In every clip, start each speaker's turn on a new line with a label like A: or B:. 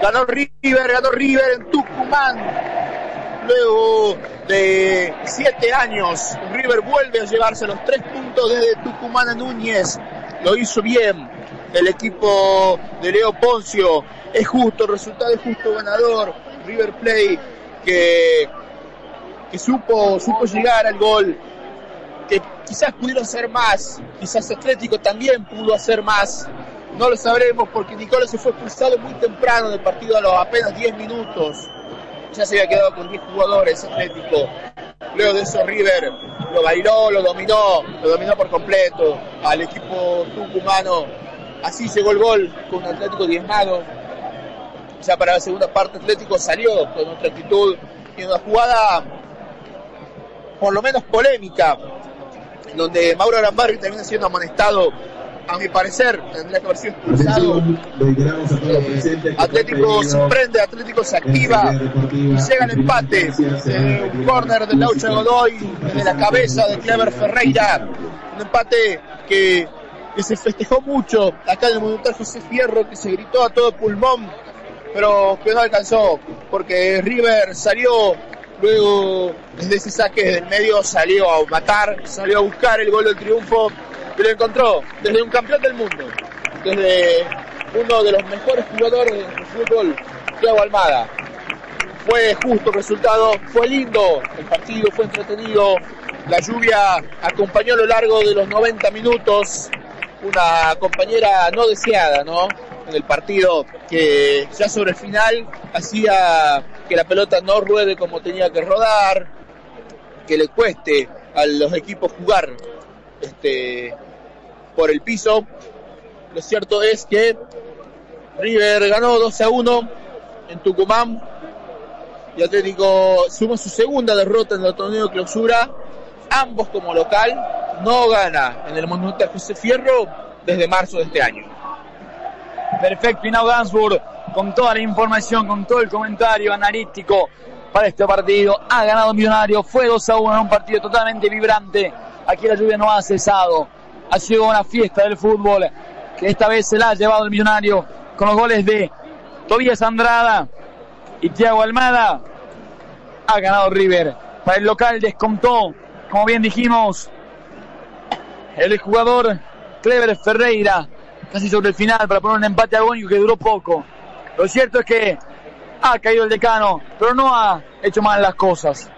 A: Ganó River en Tucumán. Luego de 7 años, River vuelve a llevarse los 3 puntos desde Tucumán a Núñez. Lo hizo bien el equipo de Leo Poncio. Es justo, el resultado es justo, ganador. River Plate que supo llegar al gol, que quizás pudieron hacer más, quizás Atlético también pudo hacer más, no lo sabremos porque Nicola se fue expulsado muy temprano del partido a los apenas 10 minutos, ya se había quedado con 10 jugadores Atlético. Luego de eso River lo bailó, lo dominó por completo al equipo tucumano. Así llegó el gol con un Atlético diezmado. Ya para la segunda parte Atlético salió con otra actitud y una jugada por lo menos polémica, donde Mauro Arambarri termina siendo amonestado. A mi parecer tendría que haber sido expulsado. Atlético se prende, Atlético se activa y llega el empate. Un córner de Laucha Godoy desde la cabeza de Clever Ferreira. Un empate que se festejó mucho acá en el Monumental José Fierro, que se gritó a todo pulmón, pero que no alcanzó, porque River salió luego desde ese saque del medio, salió a matar, salió a buscar el gol del triunfo y lo encontró desde un campeón del mundo, desde uno de los mejores jugadores del fútbol, Thiago Almada. Fue justo el resultado, fue lindo el partido, fue entretenido, la lluvia acompañó a lo largo de los 90 minutos, una compañera no deseada, ¿no?, en el partido, que ya sobre el final hacía que la pelota no ruede como tenía que rodar, que le cueste a los equipos jugar por el piso. Lo cierto es que River ganó 2-1 en Tucumán y Atlético suma su segunda derrota en el torneo de clausura, ambos como local. No gana en el Monumental José Fierro desde marzo de este año.
B: Perfecto, Hinao Gansburg, con toda la información, con todo el comentario analítico para este partido. Ha ganado Millonario, fue 2-1 en un partido totalmente vibrante. Aquí la lluvia no ha cesado. Ha sido una fiesta del fútbol que esta vez se la ha llevado el Millonario con los goles de Tobías Andrada y Thiago Almada. Ha ganado River. Para el local descontó, como bien dijimos, el jugador Clever Ferreira, casi sobre el final, para poner un empate agónico que duró poco. Lo cierto es que ha caído el decano, pero no ha hecho mal las cosas.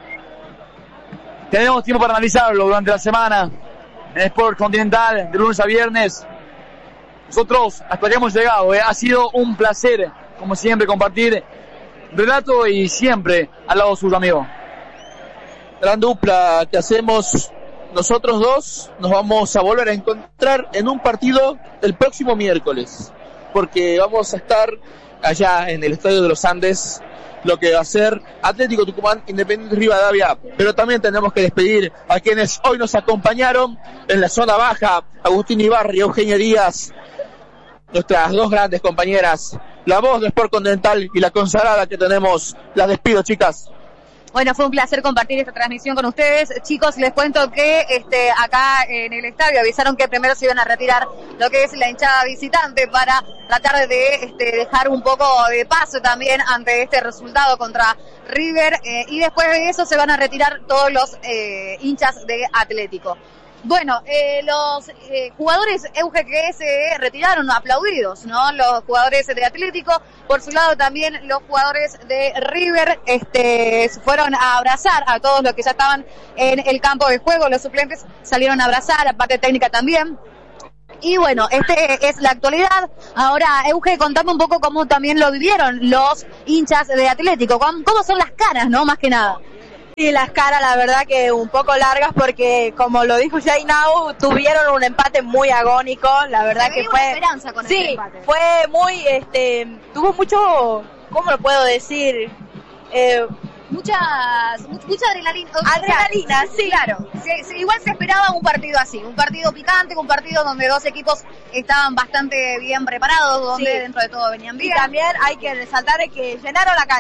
B: Tenemos tiempo para analizarlo durante la semana en Sport Continental, de lunes a viernes. Nosotros hasta que hemos llegado. Ha sido un placer, como siempre, compartir relato y siempre al lado suyo, amigo.
A: Gran dupla que hacemos nosotros dos. Nos vamos a volver a encontrar en un partido el próximo miércoles, porque vamos a estar allá en el Estadio de los Andes, lo que va a ser Atlético Tucumán, Independiente Rivadavia. Pero también tenemos que despedir a quienes hoy nos acompañaron en la zona baja: Agustín Ibarra y Eugenia Díaz, nuestras dos grandes compañeras, la voz de Sport Continental y la consagrada que tenemos. Las despido, chicas.
C: Bueno, fue un placer compartir esta transmisión con ustedes. Chicos, les cuento que acá en el estadio avisaron que primero se iban a retirar lo que es la hinchada visitante para tratar de dejar un poco de paso también ante este resultado contra River, y después de eso se van a retirar todos los hinchas de Atlético. Bueno, los jugadores Euge que se retiraron aplaudidos, ¿no? Los jugadores de Atlético, por su lado también los jugadores de River fueron a abrazar a todos los que ya estaban en el campo de juego. Los suplentes salieron a abrazar, a parte técnica también. Y bueno, es la actualidad. Ahora, Euge, contame un poco cómo también lo vivieron los hinchas de Atlético. ¿Cómo son las caras, no? Más que nada.
D: Sí, las caras la verdad que un poco largas porque, como lo dijo ya Hinao, tuvieron un empate muy agónico, la verdad que fue...
C: esperanza con
D: sí,
C: empate.
D: Fue muy, tuvo mucho, ¿cómo lo puedo decir?
C: Mucha adrenalina.
D: Adrenalina, sí.
C: Claro. Sí, igual se esperaba un partido así, un partido picante, un partido donde dos equipos estaban bastante bien preparados, donde dentro de todo venían bien.
D: Y también hay que resaltar que llenaron la cancha.